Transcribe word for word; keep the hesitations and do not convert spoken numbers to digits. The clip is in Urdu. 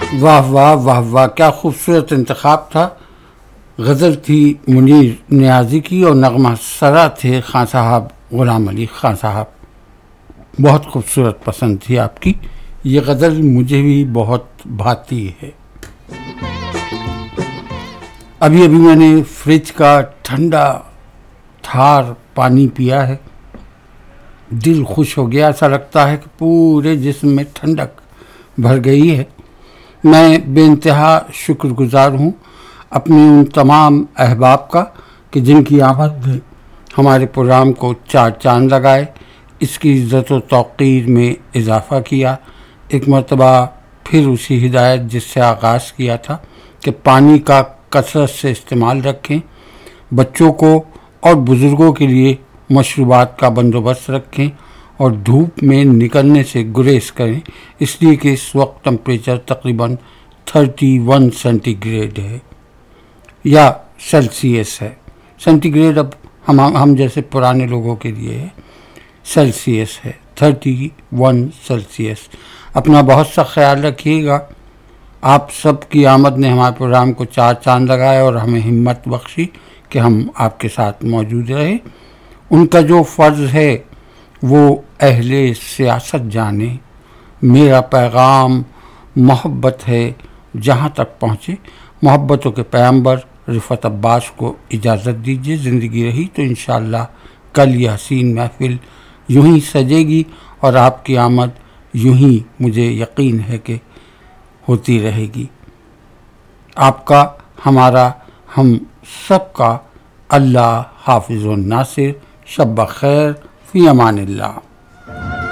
واہ واہ واہ واہ، کیا خوبصورت انتخاب تھا. غزل تھی منیر نیازی کی اور نغمہ سرا تھے خان صاحب غلام علی خان صاحب. بہت خوبصورت پسند تھی آپ کی یہ غزل، مجھے بھی بہت بھاتی ہے. ابھی ابھی میں نے فریج کا ٹھنڈا تھار پانی پیا ہے، دل خوش ہو گیا، ایسا لگتا ہے کہ پورے جسم میں ٹھنڈک بھر گئی ہے. میں بے انتہا شکر گزار ہوں اپنے ان تمام احباب کا کہ جن کی آمد نے ہمارے پروگرام کو چار چاند لگائے، اس کی عزت و توقیر میں اضافہ کیا. ایک مرتبہ پھر اسی ہدایت جس سے آغاز کیا تھا کہ پانی کا کثرت سے استعمال رکھیں، بچوں کو اور بزرگوں کے لیے مشروبات کا بندوبست رکھیں اور دھوپ میں نکلنے سے گریز کریں، اس لیے کہ اس وقت ٹمپریچر تقریباً تھرٹی ون سینٹی گریڈ ہے یا سیلسیس ہے. سینٹی گریڈ اب ہم ہم جیسے پرانے لوگوں کے لیے ہے، سیلسیس ہے، تھرٹی ون سیلسیس. اپنا بہت سا خیال رکھیے گا. آپ سب کی آمد نے ہمارے پروگرام کو چار چاند لگائے اور ہمیں ہمت بخشی کہ ہم آپ کے ساتھ موجود رہے. ان کا جو فرض ہے وہ اہل سیاست جانے. میرا پیغام محبت ہے جہاں تک پہنچے. محبتوں کے پیغمبر رفعت عباس کو اجازت دیجیے. زندگی رہی تو انشاءاللہ کل یہ حسین محفل یوں ہی سجے گی اور آپ کی آمد یوں ہی مجھے یقین ہے کہ ہوتی رہے گی. آپ کا، ہمارا، ہم سب کا اللہ حافظ و ناصر. شب بخیر، فی امان اللہ.